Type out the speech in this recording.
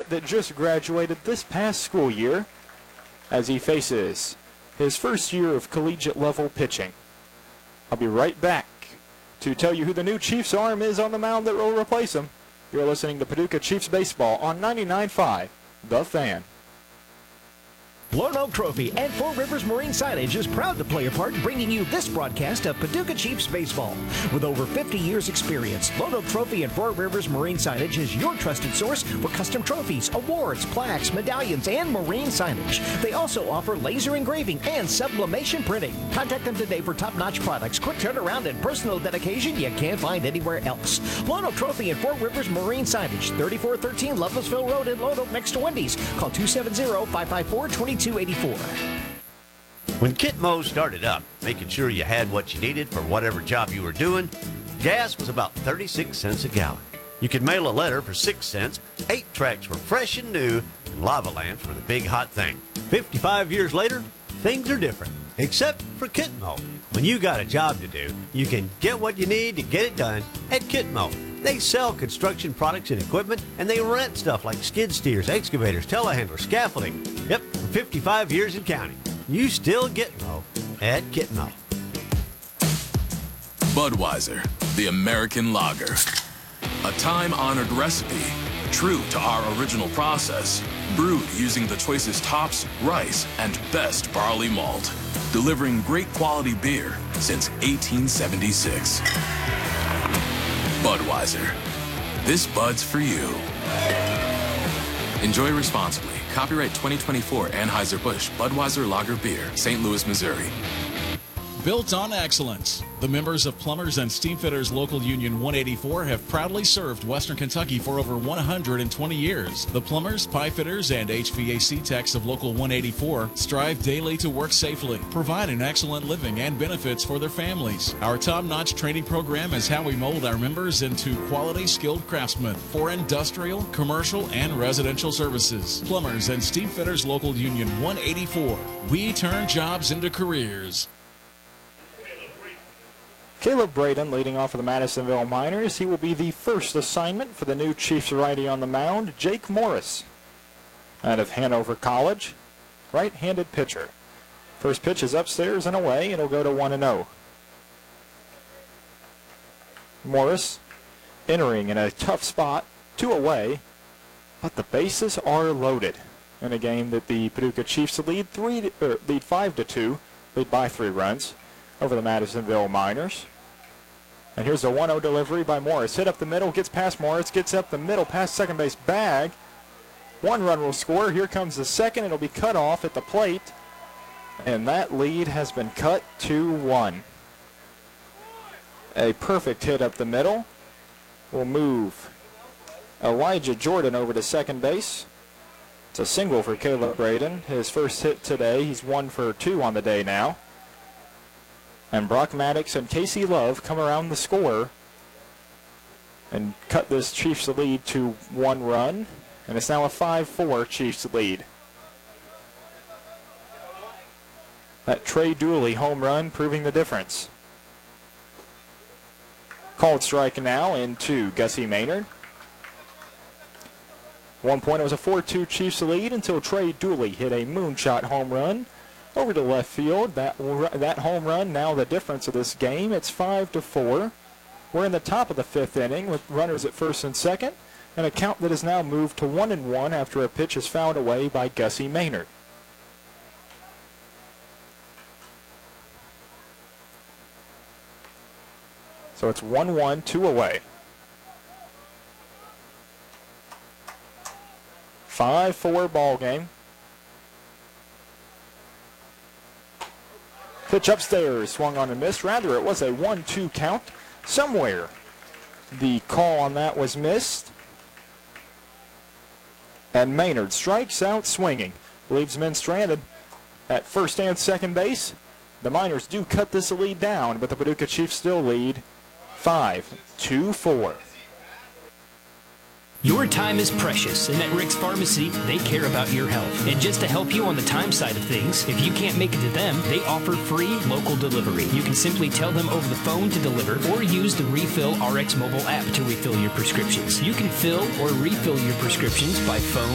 graduate that just graduated this past school year as he faces his first year of collegiate level pitching. I'll be right back to tell you who the new Chiefs arm is on the mound that will replace him. You're listening to Paducah Chiefs Baseball on 99.5, The Fan. Lone Oak Trophy and Four Rivers Marine Signage is proud to play a part in bringing you this broadcast of Paducah Chiefs Baseball. With over 50 years experience, Lone Oak Trophy and Four Rivers Marine Signage is your trusted source for custom trophies, awards, plaques, medallions, and marine signage. They also offer laser engraving and sublimation printing. Contact them today for top-notch products, quick turnaround, and personal dedication you can't find anywhere else. Lone Oak Trophy and Four Rivers Marine Signage, 3413 Lovelessville Road in Lone Oak next to Wendy's. Call 270-554-2284. When Kitmo started up, making sure you had what you needed for whatever job you were doing, gas was about 36 cents a gallon. You could mail a letter for 6 cents, 8 tracks were fresh and new, and lava lamps were the big hot thing. 55 years later, things are different, except for Kitmo. When you got a job to do, you can get what you need to get it done at Kitmo. They sell construction products and equipment, and they rent stuff like skid steers, excavators, telehandlers, scaffolding. Yep, for 55 years and counting. You still get Mo at Kitmo. Budweiser, the American lager. A time-honored recipe, true to our original process, brewed using the choicest hops, rice, and best barley malt, delivering great quality beer since 1876. Budweiser. This Bud's for you. Enjoy responsibly. Copyright 2024 Anheuser-Busch Budweiser Lager Beer, St. Louis, Missouri. Built on excellence. The members of Plumbers and Steamfitters Local Union 184 have proudly served Western Kentucky for over 120 years. The plumbers, pipe fitters, and HVAC techs of Local 184 strive daily to work safely, provide an excellent living and benefits for their families. Our top-notch training program is how we mold our members into quality, skilled craftsmen for industrial, commercial, and residential services. Plumbers and Steamfitters Local Union 184. We turn jobs into careers. Caleb Braden leading off for the Madisonville Miners. He will be the first assignment for the new Chiefs righty on the mound, Jake Morris, out of Hanover College, right-handed pitcher. First pitch is upstairs and away. It'll go to 1-0. Morris entering in a tough spot, 2 away, but the bases are loaded in a game that the Paducah Chiefs lead 5-2, lead by 3 runs over the Madisonville Miners. And here's a 1-0 delivery by Morris. Hit up the middle, gets past Morris, gets up the middle, past second base bag. 1 run will score. Here comes the second. It'll be cut off at the plate. And that lead has been cut to 1. A perfect hit up the middle will move Elijah Jordan over to second base. It's a single for Caleb Braden. His first hit today. He's 1 for 2 on the day now. And Brock Maddox and Casey Love come around the score and cut this Chiefs lead to 1 run. And it's now a 5-4 Chiefs lead. That Trey Dooley home run proving the difference. Called strike now into Gussie Maynard. One point it was a 4-2 Chiefs lead until Trey Dooley hit a moonshot home run over to left field. That home run, now the difference of this game. It's 5-4. We're in the top of the 5th inning with runners at first and second, and a count that has now moved to 1-1 after a pitch is fouled away by Gussie Maynard. So it's 1-1, 2 away. 5-4 ball game. Pitch upstairs, swung on and missed. Rather, it was a 1-2 count. Somewhere the call on that was missed. And Maynard strikes out swinging. Leaves men stranded at first and second base. The Miners do cut this lead down, but the Paducah Chiefs still lead 5-4. Your time is precious, and at Rick's Pharmacy, they care about your health. And just to help you on the time side of things, if you can't make it to them, they offer free local delivery. You can simply tell them over the phone to deliver or use the Refill RX mobile app to refill your prescriptions. You can fill or refill your prescriptions by phone